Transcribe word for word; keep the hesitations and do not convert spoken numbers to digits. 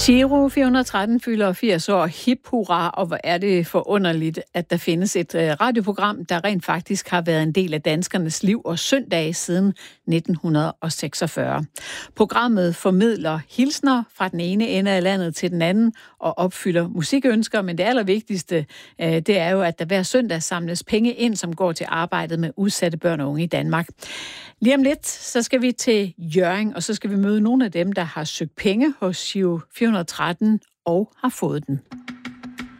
Giro fire hundrede og tretten fylder firs år. Hip hurra, og hvor er det forunderligt, at der findes et radioprogram, der rent faktisk har været en del af danskernes liv og søndag siden nitten seksogfyrre. Programmet formidler hilsner fra den ene ende af landet til den anden og opfylder musikønsker, men det allervigtigste, det er jo, at der hver søndag samles penge ind, som går til arbejdet med udsatte børn og unge i Danmark. Lige om lidt, så skal vi til Hjørring, og så skal vi møde nogle af dem, der har søgt penge hos Giro fire hundrede og tretten og har fået den.